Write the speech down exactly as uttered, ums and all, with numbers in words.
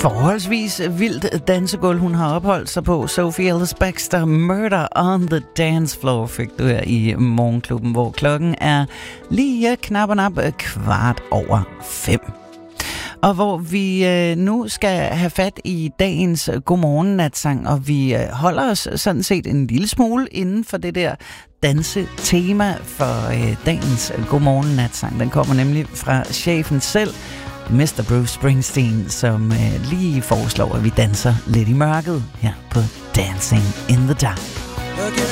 forholdsvis vildt dansegulv, hun har opholdt sig på. Sophie Ellis Bextor, Murder on the Dance Floor, fik du her i Morgenklubben, hvor klokken er lige knap og nap kvart over fem. Og hvor vi øh, nu skal have fat i dagens godmorgen-natsang, og vi øh, holder os sådan set en lille smule inden for det der dansetema for øh, dagens godmorgen-natsang. Den kommer nemlig fra chefen selv, mister Bruce Springsteen, som øh, lige foreslår, at vi danser lidt i mørket her på Dancing in the Dark.